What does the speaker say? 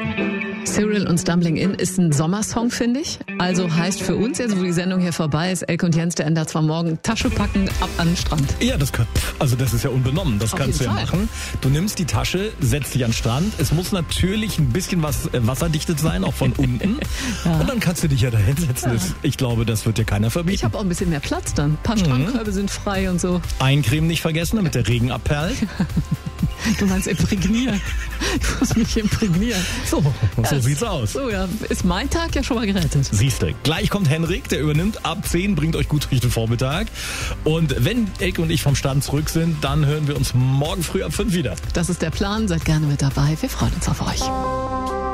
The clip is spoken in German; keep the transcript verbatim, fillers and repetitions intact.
Cyril und Stumbling In ist ein Sommersong, finde ich. Also heißt für uns jetzt, wo die Sendung hier vorbei ist, Elke und Jens, der ändert zwar morgen, Tasche packen, ab an den Strand. Ja, das kann, also das ist ja unbenommen. Das Auf kannst du ja jeden Fall. machen. Du nimmst die Tasche, setzt dich an den Strand. Es muss natürlich ein bisschen was äh, wasserdichtet sein, auch von unten. Ja. Und dann kannst du dich ja da hinsetzen. Ja. Ich glaube, das wird dir keiner Ich habe habe auch ein bisschen mehr Platz dann. Ein paar Strandkörbe sind frei und so. Eincremen nicht vergessen, damit der Regen abperlt. Du meinst imprägnieren. Ich muss mich imprägnieren. So, so Ja, sieht's aus. So, ja, ist mein Tag ja schon mal gerettet. Siehste, gleich kommt Henrik, der übernimmt ab zehn, bringt euch gut durch den Vormittag. Und wenn Elke und ich vom Strand zurück sind, dann hören wir uns morgen früh ab fünf wieder. Das ist der Plan. Seid gerne mit dabei. Wir freuen uns auf euch.